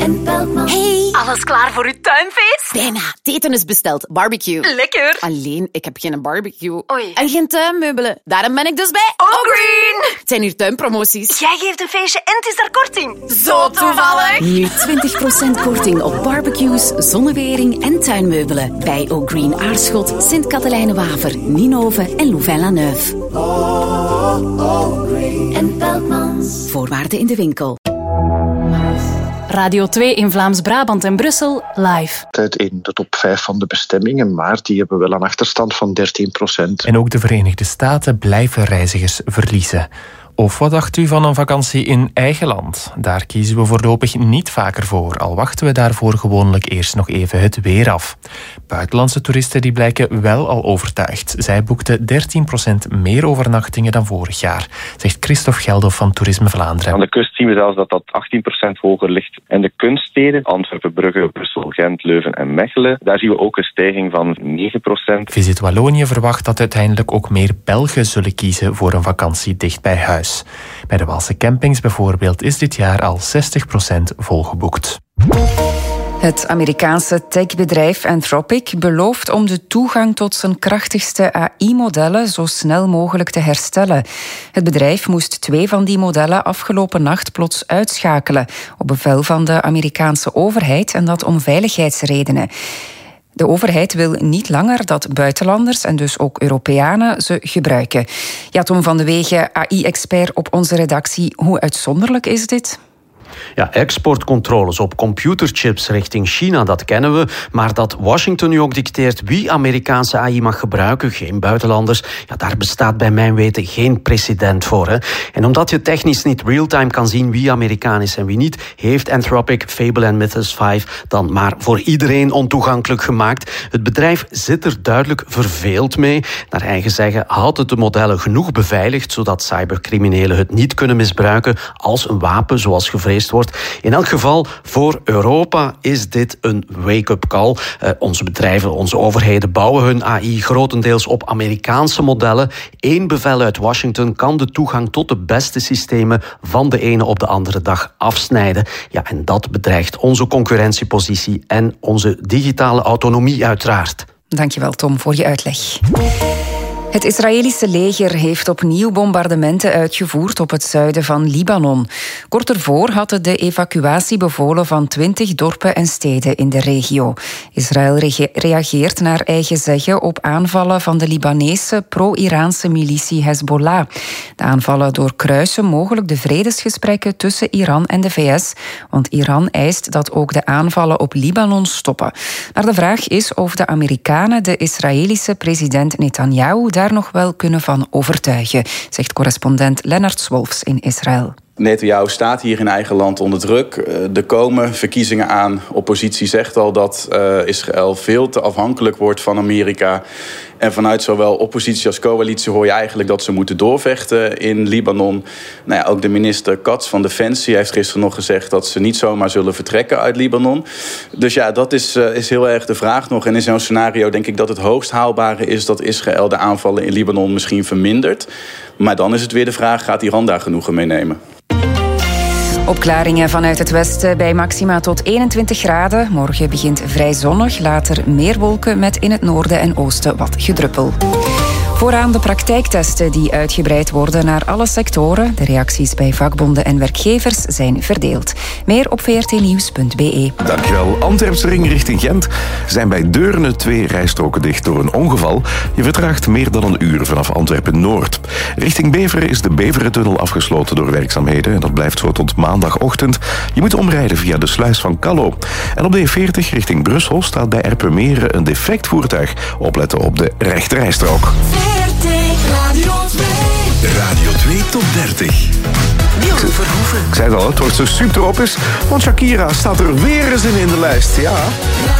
en Peltman. Hey, Alles klaar voor uw tuinfeest? bijna. Het eten is besteld. Barbecue. Lekker. Alleen, ik heb geen barbecue. Oei. En geen tuinmeubelen. Daarom ben ik dus bij Green. Het zijn hier tuinpromoties. Jij geeft een feestje en het is daar korting. Zo toevallig. Nu 20% korting op barbecues, zonnewering en tuinmeubelen. Bij O'Green Aarschot, Sint-Katelijne-Waver, Ninove en Louvain-la-Neuve. En Peltmans. Voorwaarden in de winkel. Radio 2 in Vlaams-Brabant en Brussel, live. In de top 5 van de bestemmingen, maar die hebben wel een achterstand van 13%. En ook de Verenigde Staten blijven reizigers verliezen. Of wat dacht u van een vakantie in eigen land? Daar kiezen we voorlopig niet vaker voor, al wachten we daarvoor gewoonlijk eerst nog even het weer af. Buitenlandse toeristen die blijken wel al overtuigd. Zij boekten 13% meer overnachtingen dan vorig jaar, zegt Christophe Geldof van Toerisme Vlaanderen. Aan de kust zien we zelfs dat 18% hoger ligt. En de kunststeden, Antwerpen, Brugge, Brussel, Gent, Leuven en Mechelen, daar zien we ook een stijging van 9%. Visit Wallonië verwacht dat uiteindelijk ook meer Belgen zullen kiezen voor een vakantie dicht bij huis. Bij de Waalse campings bijvoorbeeld is dit jaar al 60% volgeboekt. Het Amerikaanse techbedrijf Anthropic belooft om de toegang tot zijn krachtigste AI-modellen zo snel mogelijk te herstellen. Het bedrijf moest 2 van die modellen afgelopen nacht plots uitschakelen, op bevel van de Amerikaanse overheid, en dat om veiligheidsredenen. De overheid wil niet langer dat buitenlanders en dus ook Europeanen ze gebruiken. Ja, Tom van de Wegen, AI-expert op onze redactie. Hoe uitzonderlijk is dit? Ja, exportcontroles op computerchips richting China, dat kennen we. Maar dat Washington nu ook dicteert wie Amerikaanse AI mag gebruiken, geen buitenlanders, ja, daar bestaat bij mijn weten geen precedent voor. Hè. En omdat je technisch niet real-time kan zien wie Amerikaan is en wie niet, heeft Anthropic Fable en Mythos 5 dan maar voor iedereen ontoegankelijk gemaakt. Het bedrijf zit er duidelijk verveeld mee. Naar eigen zeggen houdt het de modellen genoeg beveiligd, zodat cybercriminelen het niet kunnen misbruiken als een wapen, zoals gevreesd wordt. In elk geval, voor Europa is dit een wake-up call. Onze bedrijven, onze overheden bouwen hun AI grotendeels op Amerikaanse modellen. 1 bevel uit Washington kan de toegang tot de beste systemen van de ene op de andere dag afsnijden. Ja, en dat bedreigt onze concurrentiepositie en onze digitale autonomie uiteraard. Dankjewel, Tom, voor je uitleg. Het Israëlische leger heeft opnieuw bombardementen uitgevoerd op het zuiden van Libanon. Kort ervoor had het de evacuatie bevolen van 20 dorpen en steden in de regio. Israël reageert naar eigen zeggen op aanvallen van de Libanese pro-Iraanse militie Hezbollah. De aanvallen doorkruisen mogelijk de vredesgesprekken tussen Iran en de VS, want Iran eist dat ook de aanvallen op Libanon stoppen. Maar de vraag is of de Amerikanen de Israëlische president Netanyahu daar nog wel kunnen van overtuigen, zegt correspondent Lennart Swolfs in Israël. Netanyahu staat hier in eigen land onder druk. Er komen verkiezingen aan. Oppositie zegt al dat Israël veel te afhankelijk wordt van Amerika. En vanuit zowel oppositie als coalitie hoor je eigenlijk dat ze moeten doorvechten in Libanon. Nou ja, ook de minister Katz van Defensie heeft gisteren nog gezegd dat ze niet zomaar zullen vertrekken uit Libanon. Dus ja, dat is heel erg de vraag nog. En in zo'n scenario denk ik dat het hoogst haalbare is dat Israël de aanvallen in Libanon misschien vermindert. Maar dan is het weer de vraag, gaat Iran daar genoegen mee nemen? Opklaringen vanuit het westen bij maxima tot 21 graden. Morgen begint vrij zonnig, later meer wolken met in het noorden en oosten wat gedruppel. Vooraan de praktijktesten die uitgebreid worden naar alle sectoren. De reacties bij vakbonden en werkgevers zijn verdeeld. Meer op vrtnieuws.be. Dankjewel. Antwerpse ring richting Gent zijn bij Deurne 2 rijstroken dicht door een ongeval. Je vertraagt meer dan een uur vanaf Antwerpen-Noord. Richting Beveren is de Beverentunnel afgesloten door werkzaamheden. En dat blijft zo tot maandagochtend. Je moet omrijden via de sluis van Callo. En op de E40 richting Brussel staat bij Erpenmeren een defect voertuig. Opletten op de rechterrijstrook. Radio 2 Top 30. Niels Verhoeven. Ik zei het al, het wordt zo subtropisch, want Shakira staat er weer eens in de lijst. Ja.